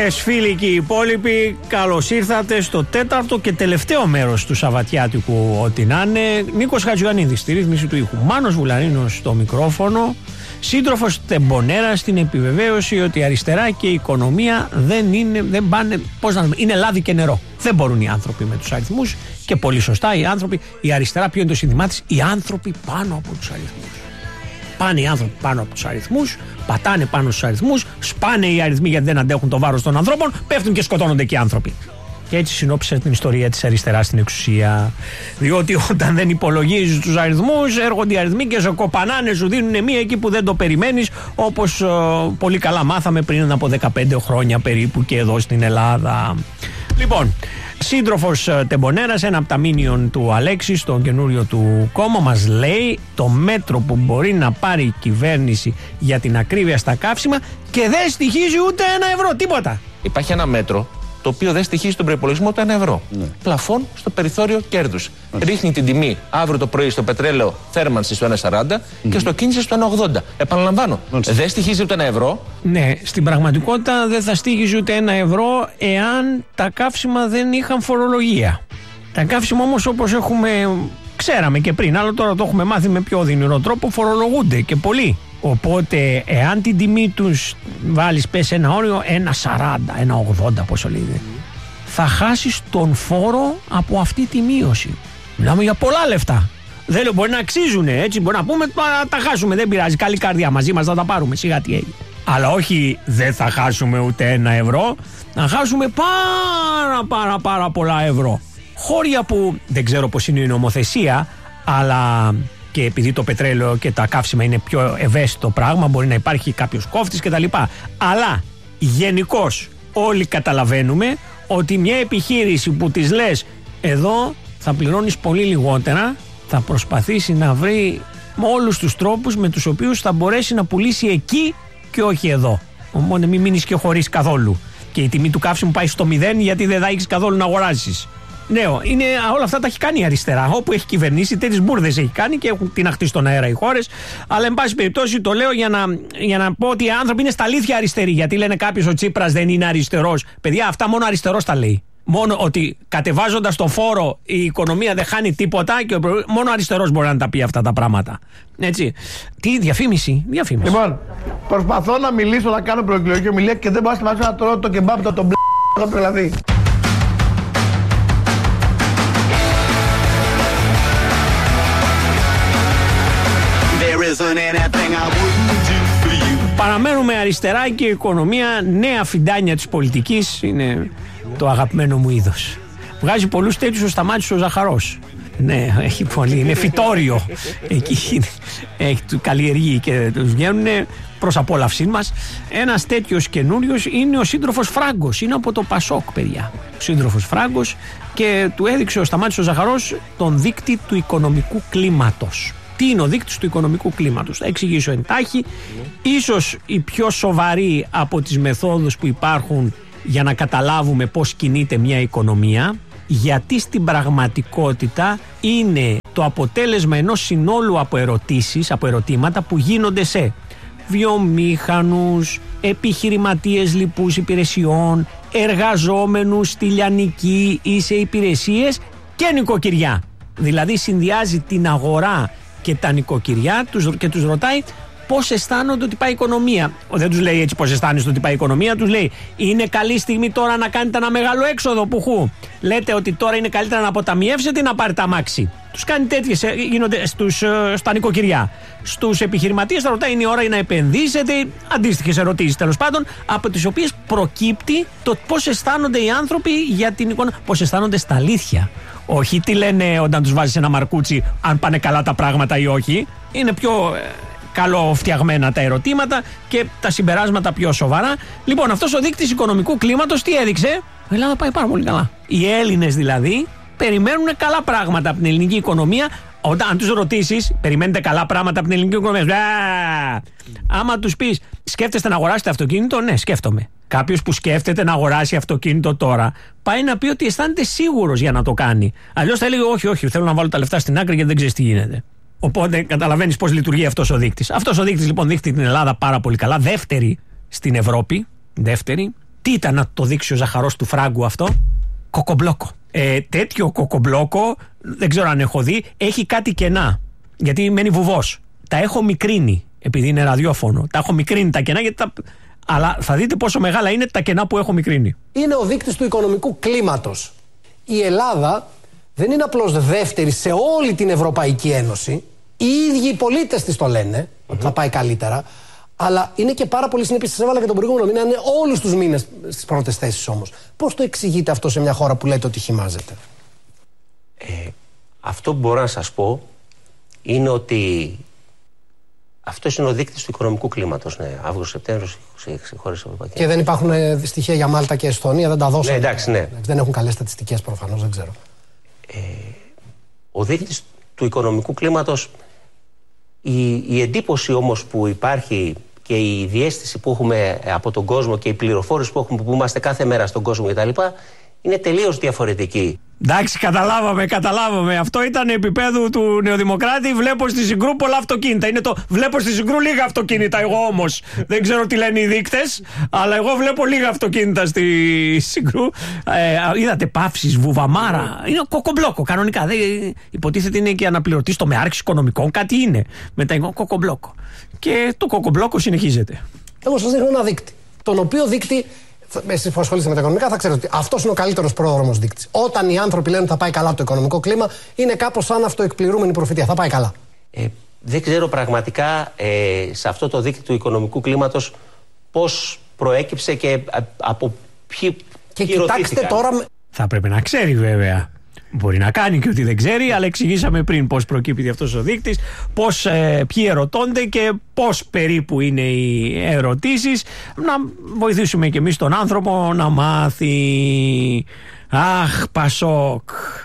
Φίλοι και οι υπόλοιποι, καλώς ήρθατε στο τέταρτο και τελευταίο μέρος του Σαββατιάτικου ό,τι να είναι. Νίκος Χατζιωαννίδης στη ρύθμιση του ήχου, Μάνος Βουλαρίνος στο μικρόφωνο, σύντροφος Τεμπονέρα στην επιβεβαίωση ότι η αριστερά και η οικονομία δεν πάνε, είναι λάδι και νερό. Δεν μπορούν οι άνθρωποι με τους αριθμούς και πολύ σωστά οι άνθρωποι, η αριστερά ποιο είναι το σύνθημά της, οι άνθρωποι πάνω από τους αριθμούς. Πάνε οι άνθρωποι πάνω από τους αριθμούς, πατάνε πάνω στους αριθμούς, σπάνε οι αριθμοί γιατί δεν αντέχουν το βάρος των ανθρώπων, πέφτουν και σκοτώνονται και οι άνθρωποι. Και έτσι συνόψισε την ιστορία της αριστεράς στην εξουσία. Διότι όταν δεν υπολογίζεις τους αριθμούς, έρχονται οι αριθμοί και σε κοπανάνε, σου δίνουν μία εκεί που δεν το περιμένεις, όπως πολύ καλά μάθαμε πριν από 15 χρόνια περίπου και εδώ στην Ελλάδα. Λοιπόν, σύντροφος Τεμπονέρας, ένα από τα μίνιον του Αλέξη στο καινούριο του κόμμα, μας λέει το μέτρο που μπορεί να πάρει η κυβέρνηση για την ακρίβεια στα καύσιμα και δεν στοιχίζει ούτε €1, τίποτα. Υπάρχει ένα μέτρο το οποίο δεν στοιχίζει τον προϋπολογισμό ούτε €1. Ναι. Πλαφόν στο περιθώριο κέρδους. Ρίχνει την τιμή αύριο το πρωί στο πετρέλαιο θέρμανση στο 1,40 και στο κίνηση στο 1,80. Επαναλαμβάνω, δεν στοιχίζει ούτε €1. Ναι, στην πραγματικότητα δεν θα στοιχίζει ούτε €1 εάν τα καύσιμα δεν είχαν φορολογία. Τα καύσιμα όμως, όπως ξέραμε και πριν, αλλά τώρα το έχουμε μάθει με πιο οδυνηρό τρόπο, φορολογούνται και πολύ. Οπότε, εάν την τιμή τους βάλεις, πες ένα όριο, 1,40, 1,80 πόσο λέει, θα χάσεις τον φόρο από αυτή τη μείωση. Μιλάμε για πολλά λεφτά. Δεν λέω, μπορεί να αξίζουν, έτσι, μπορεί να πούμε, τα χάσουμε, δεν πειράζει, καλή καρδιά, μαζί μας θα τα πάρουμε, σιγά τι έγινε. Αλλά όχι, δεν θα χάσουμε ούτε €1, θα χάσουμε πάρα πολλά ευρώ. Χώρια που δεν ξέρω πώς είναι η νομοθεσία, αλλά και επειδή το πετρέλαιο και τα καύσιμα είναι πιο ευαίσθητο πράγμα, μπορεί να υπάρχει κάποιος κόφτης κτλ. Αλλά γενικώς όλοι καταλαβαίνουμε ότι μια επιχείρηση που της λες εδώ θα πληρώνεις πολύ λιγότερα, θα προσπαθήσει να βρει με όλους τους τρόπους με τους οποίους θα μπορέσει να πουλήσει εκεί και όχι εδώ. Οπότε μην μείνεις και χωρίς καθόλου. Και η τιμή του καύσιμου πάει στο 0 γιατί δεν θα έχεις καθόλου να αγοράσεις. Ναι, όλα αυτά τα έχει κάνει η αριστερά. Όπου έχει κυβερνήσει, τέτοιες μπουρδες έχει κάνει και έχουν τιναχτεί στον αέρα οι χώρες. Αλλά, εν πάση περιπτώσει, το λέω για να πω ότι οι άνθρωποι είναι στα αλήθεια αριστεροί. Γιατί λένε κάποιος ο Τσίπρας δεν είναι αριστερός. Παιδιά, αυτά μόνο αριστερός τα λέει. Μόνο ότι κατεβάζοντας το φόρο η οικονομία δεν χάνει τίποτα και μόνο αριστερός μπορεί να τα πει αυτά τα πράγματα. Έτσι. Διαφήμιση. Λοιπόν, προσπαθώ να μιλήσω, να κάνω προεκλογική ομιλία και δεν μπορώ να σταματήσω να τρώω το κεμπάπ το μπλ. Δηλαδή. Παραμένουμε αριστερά και η οικονομία, νέα φιντάνια της πολιτικής, είναι το αγαπημένο μου είδος. Βγάζει πολλούς τέτοιους ο Σταμάτης ο Ζαχαρός. Ναι, έχει πολύ, είναι φυτόριο. Εκεί του καλλιεργεί και τους βγαίνουν προς απόλαυσή μας. Ένας τέτοιος καινούριος είναι ο σύντροφος Φράγκος, είναι από το Πασόκ, παιδιά. Ο σύντροφος Φράγκος, και του έδειξε ο Σταμάτης ο Ζαχαρός τον δείκτη του οικονομικού κλίματος. Τι είναι ο δείκτης του οικονομικού κλίματος? Θα εξηγήσω εντάχει. Ίσως η πιο σοβαρή από τις μεθόδους που υπάρχουν για να καταλάβουμε πώς κινείται μια οικονομία, γιατί στην πραγματικότητα είναι το αποτέλεσμα ενός συνόλου από ερωτήματα που γίνονται σε βιομήχανους, επιχειρηματίες λοιπούς υπηρεσιών, εργαζόμενους στη λιανική ή σε υπηρεσίες και νοικοκυριά. Δηλαδή συνδυάζει την αγορά και τα νοικοκυριά και τους ρωτάει πώς αισθάνονται ότι πάει η οικονομία. Δεν τους λέει έτσι πώς αισθάνεστε ότι πάει η οικονομία, τους λέει είναι καλή στιγμή τώρα να κάνετε ένα μεγάλο έξοδο πουχού. Λέτε ότι τώρα είναι καλύτερα να αποταμιεύσετε ή να πάρετε αμάξι. Τους κάνει τέτοιες, γίνονται στα νοικοκυριά. Στους επιχειρηματίες θα ρωτάει είναι η ώρα να επενδύσετε, αντίστοιχες ερωτήσεις τέλος πάντων, από τις οποίες προκύπτει το πώς αισθάνονται οι άνθρωποι για την οικονομία, πώς αισθάνονται στα αλήθεια. Όχι τι λένε όταν τους βάζεις ένα μαρκούτσι, αν πάνε καλά τα πράγματα ή όχι. Είναι πιο καλοφτιαγμένα τα ερωτήματα και τα συμπεράσματα πιο σοβαρά. Λοιπόν, αυτός ο δείκτης οικονομικού κλίματος τι έδειξε? Η Ελλάδα πάει πάρα πολύ καλά. Οι Έλληνες δηλαδή περιμένουν καλά πράγματα από την ελληνική οικονομία. Αν τους ρωτήσεις, περιμένετε καλά πράγματα από την ελληνική οικονομία? Άμα τους πεις, σκέφτεστε να αγοράσετε αυτοκίνητο? Ναι, σκέφτομαι. Κάποιος που σκέφτεται να αγοράσει αυτοκίνητο τώρα, πάει να πει ότι αισθάνεται σίγουρος για να το κάνει. Αλλιώς θα έλεγε όχι, θέλω να βάλω τα λεφτά στην άκρη γιατί δεν ξέρεις τι γίνεται. Οπότε καταλαβαίνεις πώς λειτουργεί αυτός ο δείκτης. Αυτός ο δείκτης λοιπόν δείχνει την Ελλάδα πάρα πολύ καλά. Δεύτερη στην Ευρώπη. Δεύτερη. Τι ήταν να το δείξει ο Ζαχαρός του Φράγκου αυτό? Κοκομπλόκο. Τέτοιο κοκομπλόκο, δεν ξέρω αν έχω δει, έχει κάτι κενά. Γιατί μένει βουβός. Τα έχω μικρύνει, επειδή είναι ραδιόφωνο. Τα έχω μικρύνει τα κενά, αλλά θα δείτε πόσο μεγάλα είναι τα κενά που έχω μικρύνει. Είναι ο δείκτης του οικονομικού κλίματος. Η Ελλάδα δεν είναι απλώς δεύτερη σε όλη την Ευρωπαϊκή Ένωση. Οι ίδιοι οι πολίτες της το λένε, ότι θα πάει καλύτερα. Αλλά είναι και πάρα πολύ συνεπής. Σας έβαλα και τον προηγούμενο μήνα, είναι όλους τους μήνες στις πρώτες θέσεις όμως. Πώς το εξηγείτε αυτό σε μια χώρα που λέτε ότι χυμάζεται? Αυτό που μπορώ να σας πω είναι ότι αυτός είναι ο δείκτης του οικονομικού κλίματος. Ναι, Αύγουστο-Σεπτέμβριο, 26 χώρες Ευρωπαϊκής. Και δεν υπάρχουν στοιχεία για Μάλτα και Εσθονία, δεν τα δώσανε. Ναι, εντάξει, ναι. Δεν έχουν καλές στατιστικές προφανώς, δεν ξέρω. Ο δείκτης του οικονομικού κλίματος, η εντύπωση όμως που υπάρχει και η διαίσθηση που έχουμε από τον κόσμο και οι πληροφόρηση που έχουμε, που είμαστε κάθε μέρα στον κόσμο κτλ., είναι τελείως διαφορετική. Εντάξει, καταλάβαμε. Αυτό ήταν επίπεδου του Νεοδημοκράτη. Βλέπω στη Συγκρού πολλά αυτοκίνητα. Είναι το βλέπω στη Συγκρού λίγα αυτοκίνητα. Εγώ όμως δεν ξέρω τι λένε οι δείκτες, αλλά εγώ βλέπω λίγα αυτοκίνητα στη Συγκρού. Είδατε παύσεις, βουβαμάρα. Είναι κοκομπλόκο κανονικά. Υποτίθεται είναι και αναπληρωτής στο ΜΕΑΡΚ οικονομικών. Κάτι είναι. Μετά είναι κοκομπλόκο. Και το κοκομπλόκο συνεχίζεται. Εγώ σας δείχνω ένα δείκτη. Τον οποίο δείκτη, εσείς που ασχολείστε με τα οικονομικά, θα ξέρετε ότι αυτός είναι ο καλύτερος πρόδρομος δείκτης. Όταν οι άνθρωποι λένε ότι θα πάει καλά το οικονομικό κλίμα, είναι κάπως σαν αυτοεκπληρούμενη προφητεία. Θα πάει καλά. Δεν ξέρω πραγματικά σε αυτό το δείκτη του οικονομικού κλίματος πώς προέκυψε και από ποιοι. Και κοιτάξτε τώρα. Θα πρέπει να ξέρει βέβαια. Μπορεί να κάνει και ότι δεν ξέρει, αλλά εξηγήσαμε πριν πώς προκύπτει αυτός ο δείκτης, ποιοι ερωτώνται και πώς περίπου είναι οι ερωτήσεις. Να βοηθήσουμε και εμείς τον άνθρωπο να μάθει. Αχ, Πασόκ.